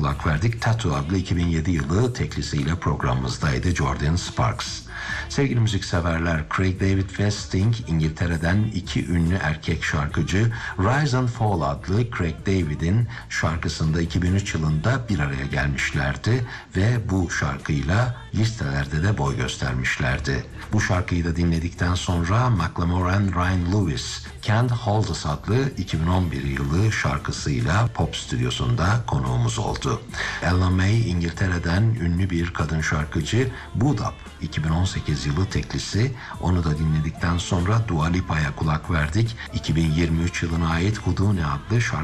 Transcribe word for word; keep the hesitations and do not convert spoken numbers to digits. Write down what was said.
kulak verdik. Tattoo adlı iki bin yedi yılı teklisiyle programımızdaydı Jordin Sparks. Sevgili müzikseverler, Craig David ve Sting, İngiltere'den iki ünlü erkek şarkıcı Rise and Fall adlı Craig David'in şarkısında iki bin üç yılında bir araya gelmişlerdi ve bu şarkıyla listelerde de boy göstermişlerdi. Bu şarkıyı da dinledikten sonra Macklemore and Ryan Lewis, Can't Hold Us adlı iki bin on bir yılı şarkısıyla pop stüdyosunda konuğumuz oldu. Ella May, İngiltere'den ünlü bir kadın şarkıcı, Boot Up iki bin on sekiz yılı teklisi. Onu da dinledikten sonra Dua Lipa'ya kulak verdik. iki bin yirmi üç yılına ait Houdini adlı şarkı